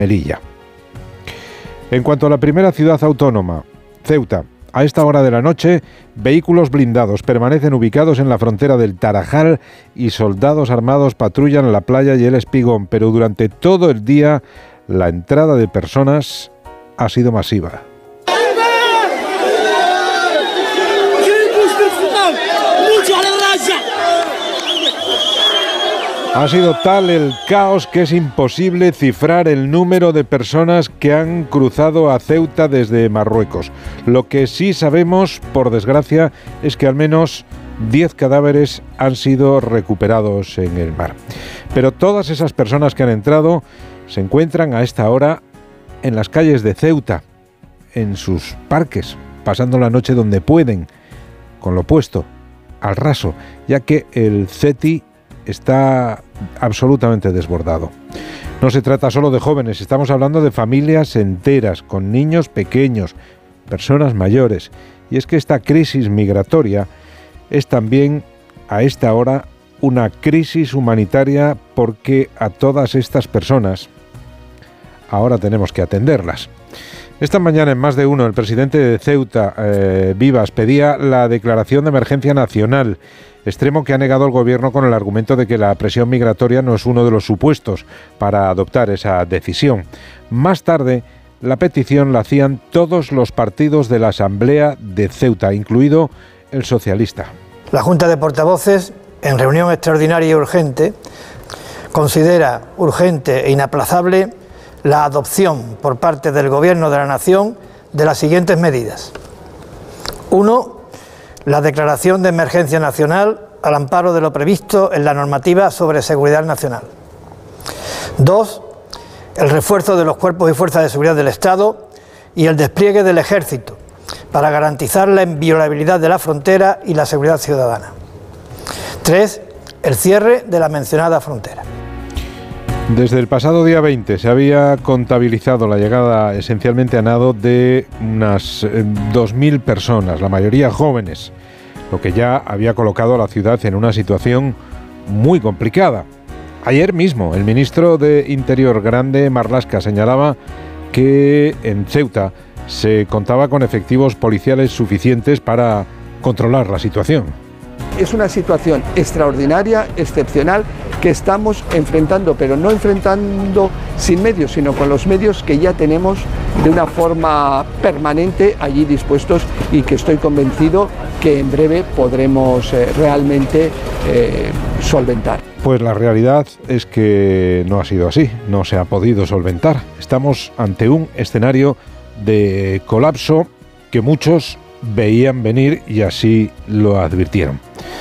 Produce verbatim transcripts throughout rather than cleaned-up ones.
Melilla. En cuanto a la primera ciudad autónoma, Ceuta, a esta hora de la noche, vehículos blindados permanecen ubicados en la frontera del Tarajal y soldados armados patrullan la playa y el Espigón, pero durante todo el día la entrada de personas ha sido masiva. Ha sido tal el caos que es imposible cifrar el número de personas que han cruzado a Ceuta desde Marruecos. Lo que sí sabemos, por desgracia, es que al menos diez cadáveres han sido recuperados en el mar. Pero todas esas personas que han entrado se encuentran a esta hora en las calles de Ceuta, en sus parques, pasando la noche donde pueden, con lo opuesto, al raso, ya que el Ceti está absolutamente desbordado. No se trata solo de jóvenes, estamos hablando de familias enteras, con niños pequeños, personas mayores. Y es que esta crisis migratoria es también, a esta hora, una crisis humanitaria porque a todas estas personas ahora tenemos que atenderlas. Esta mañana en Más de Uno, el presidente de Ceuta, eh, Vivas, pedía la declaración de emergencia nacional, extremo que ha negado el gobierno con el argumento de que la presión migratoria no es uno de los supuestos para adoptar esa decisión. Más tarde, la petición la hacían todos los partidos de la Asamblea de Ceuta, incluido el socialista. La Junta de Portavoces, en reunión extraordinaria y urgente, considera urgente e inaplazable la adopción por parte del Gobierno de la Nación de las siguientes medidas. Uno, la declaración de emergencia nacional al amparo de lo previsto en la normativa sobre seguridad nacional. Dos, el refuerzo de los cuerpos y fuerzas de seguridad del Estado y el despliegue del Ejército para garantizar la inviolabilidad de la frontera y la seguridad ciudadana. Tres, el cierre de la mencionada frontera. Desde el pasado día veinte se había contabilizado la llegada esencialmente a nado de unas dos mil personas, la mayoría jóvenes, lo que ya había colocado a la ciudad en una situación muy complicada. Ayer mismo el ministro de Interior, Grande Marlaska, señalaba que en Ceuta se contaba con efectivos policiales suficientes para controlar la situación. Es una situación extraordinaria, excepcional, que estamos enfrentando, pero no enfrentando sin medios, sino con los medios que ya tenemos de una forma permanente allí dispuestos y que estoy convencido que en breve podremos eh, realmente eh, solventar. Pues la realidad es que no ha sido así, no se ha podido solventar. Estamos ante un escenario de colapso que muchos veían venir y así lo advirtieron.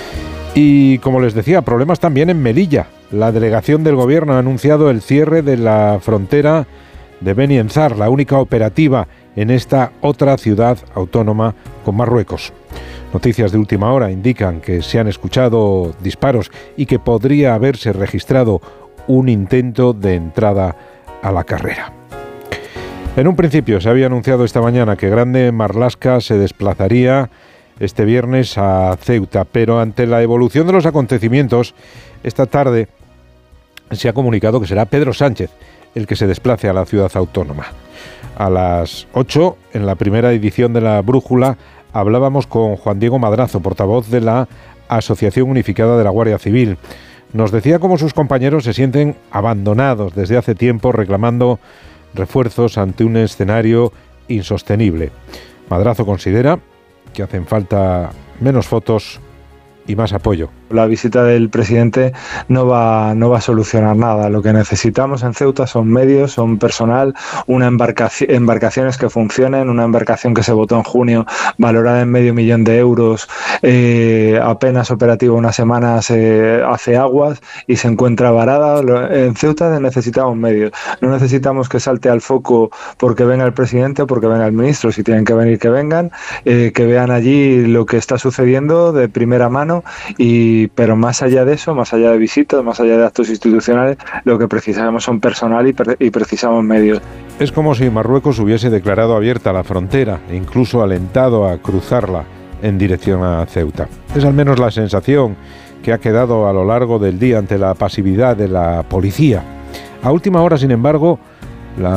Y como les decía, problemas también en Melilla. La delegación del gobierno ha anunciado el cierre de la frontera de Beni Enzar, la única operativa en esta otra ciudad autónoma con Marruecos. Noticias de última hora indican que se han escuchado disparos y que podría haberse registrado un intento de entrada a la carrera. En un principio se había anunciado esta mañana que Grande Marlaska se desplazaría este viernes a Ceuta, pero ante la evolución de los acontecimientos, esta tarde se ha comunicado que será Pedro Sánchez el que se desplace a la ciudad autónoma. A las ocho, en la primera edición de La Brújula, hablábamos con Juan Diego Madrazo, portavoz de la Asociación Unificada de la Guardia Civil. Nos decía cómo sus compañeros se sienten abandonados desde hace tiempo, reclamando refuerzos ante un escenario insostenible. Madrazo considera que hacen falta menos fotos y más apoyo. La visita del presidente no va, no va a solucionar nada. Lo que necesitamos en Ceuta son medios, son personal, una embarcación, embarcaciones que funcionen, una embarcación que se votó en junio valorada en medio millón de euros, eh, apenas operativa una semana se hace aguas y se encuentra varada. En Ceuta necesitamos medios. No necesitamos que salte al foco porque venga el presidente o porque venga el ministro. Si tienen que venir, que vengan, eh, que vean allí lo que está sucediendo de primera mano. Y pero más allá de eso, más allá de visitas, más allá de actos institucionales, lo que precisamos son personal y, pre- y precisamos medios. Es como si Marruecos hubiese declarado abierta la frontera e incluso alentado a cruzarla en dirección a Ceuta. Es al menos la sensación que ha quedado a lo largo del día ante la pasividad de la policía. A última hora, sin embargo,